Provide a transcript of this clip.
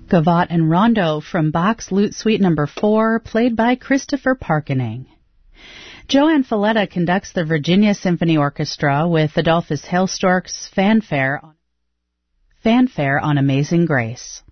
Gavotte and Rondo from Bach's Lute Suite No. 4, played by Christopher Parkening. Joanne Falletta conducts the Virginia Symphony Orchestra with Adolphus Hailstork's Fanfare on Amazing Grace.